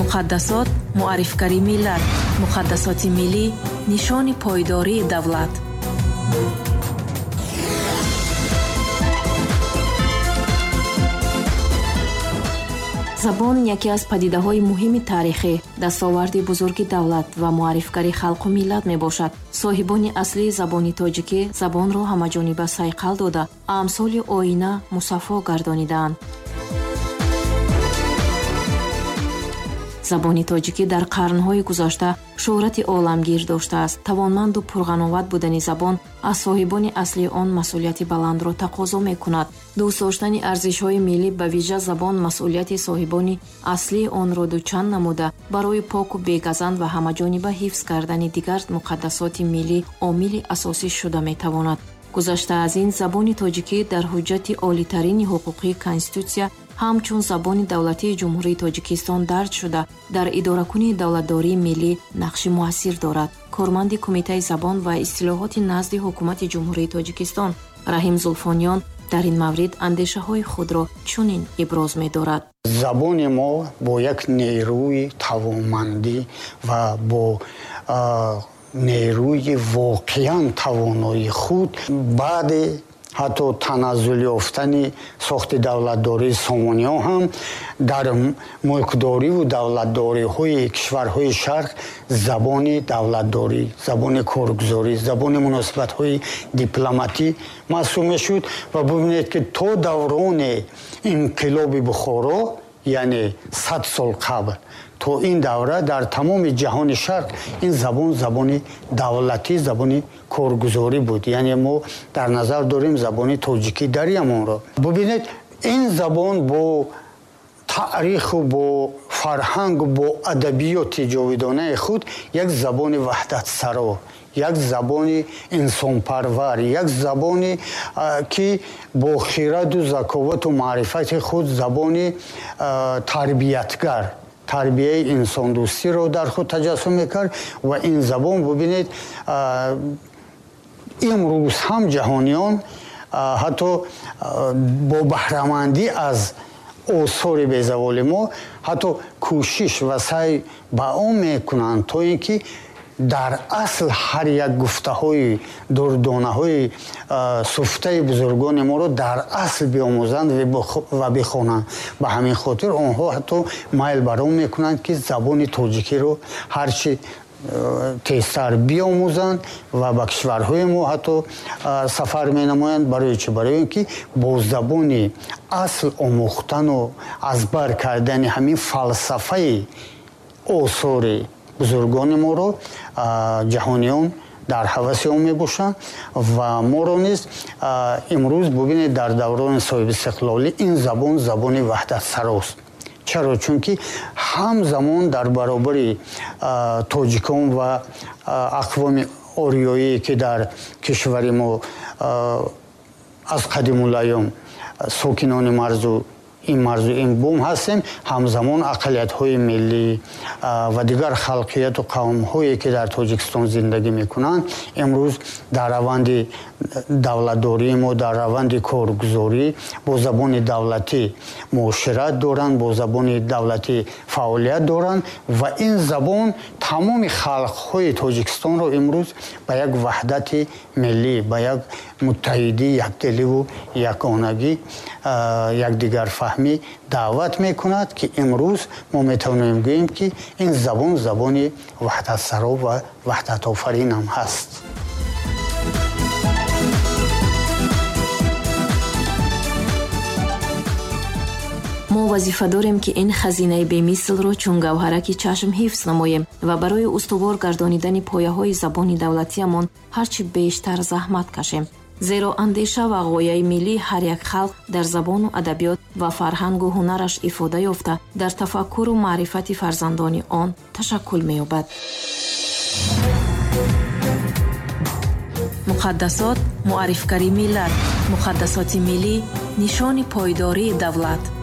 муқаддасот муаррифкарии миллат. муқаддасоти миллӣ нишони пойдории давлат. забон яке аз падидаҳои муҳими таърихӣ, дастоварди бузурги давлат ва муаррифкари халқу миллат мебошад. соҳибони аслии забони тоҷикӣ забонро ҳамаҷониба сайқал дода, амсоли оина мусаффо гардонидаанд. забони тоҷикӣ дар қарнҳои гузашта шӯҳрати оламгир доштааст. тавонманду пурғановат будани забон аз соҳибони аслии он масъулияти баландро тақозо мекунад. дӯст доштани арзишҳои миллӣ ба вижа забон масъулияти соҳибони аслии онро дучанд намуда барои поку бегазанд ва ҳамаҷониба ҳифз кардани дигар муқаддасоти миллӣ омили асосӣ шуда метавонад. гузашта аз ин, забони тоҷикӣ дар ҳуҷҷати олитарини ҳуқуқии конститутсия ҳамчун забони давлатии ҷумҳурии Тоҷикистон дарҷ шуда дар идоракунии давлатдории миллӣ нақши муассир дорад. корманди кумитаи забон ва истилоҳоти назди ҳукумати ҷумҳурии Тоҷикистон Раҳим Зулфониён дар ин маврид андешаҳои худро чунин иброз медорад. забони мо бо як нерӯи тавонмандӣ ва бо нерӯи воқеан тавонои худ баъди ҳатто таназзул ёфтани сохти давлатдории Сомониё ҳам дар мулкдориву давлатдориҳои кишварҳои шарқ забони давлатдорӣ, забони коргузорӣ, забони муносибатҳои дипломатӣ маҳсуб мешуд. ва бубинед ки то даврони инқилоби Бухоро, яъне 100 сол қабл, то ин давра дар тамоми ҷаҳони шарқ ин забон забони давлатӣ, забони коргузорӣ буд. яъне мо дар назар дорем забони тоҷикӣ дариямонро. бубинед ин забон бо таъриху бо фарҳангу бо адабиёти ҷовидонаи худ як забони ваҳдатсаро, як забони инсонпарвар, як забони ки бо хираду заковату маърифати худ забони тарбиятгар, тарбияи инсондӯстиро дар худ таҷассум мекард. ва ин забон бубинед имрӯз ҳам ҷаҳониён ҳатто бо баҳрамандӣ аз осори безаволи мо ҳатто кӯшиш ва сай ба он мекунанд то ин ки дар асл ҳар як гуфтаҳои дурдонаҳои суфтаи бузургони моро дар асл биомӯзанд ва бихонанд. ба ҳамин хотир онҳо ҳатто майл бар он мекунанд ки забони тоҷикиро ҳарчи тезтар биомӯзанд ва ба кишварҳои мо ҳатто сафар менамоянд. барои чӣ? барои ин ки бо забони асл омӯхтану аз бар кардани ҳамин фалсафаи осори бузургони моро ҷаҳониён дар ҳаваси он мебошанд. ва моро низ имрӯз бубинед дар даврони соҳибистиқлолӣ ин забон забони ваҳдатсарост. чаро? чунки ҳамзамон дар баробари тоҷикон ва ақвоми ориёие ки дар кишвари мо аз қадимулайём сокинони марзу ин бум ҳастем, ҳамзамон ақалиятҳои миллӣ ва дигар халқияту қавмҳое ки дар Тоҷикистон зиндагӣ мекунанд имрӯз дар раванди давлатдории мо, дар раванди коргузорӣ бо забони давлатӣ муошират доранд, бо забони давлатӣ фаъолият доранд. ва ин забон тамоми халқҳои Тоҷикистонро имрӯз ба як ваҳдати миллӣ, ба як муттаҳидӣ, якдиливу яконагӣ, якдигарфаҳмӣ даъват мекунад ки имрӯз мо метавонем гӯем ки ин забон забони ваҳдатсаро ва ваҳдатофаринам ҳаст. мо вазифа дорем ки ин хазинаи бемислро чун гавҳараки чашм ҳифз намоем ва барои устувор гардонидани пояҳои забони давлатиамон ҳарчи бештар заҳмат кашем. зеро андеша ва ғояи миллӣ ҳар як халқ дар забону адабиёт ва фарҳангу ҳунараш ифода ёфта дар тафаккуру маърифати фарзандони он ташаккул меёбад. муқаддасот муаррифкарии миллат. муқаддасоти миллӣ нишони пойдории давлат.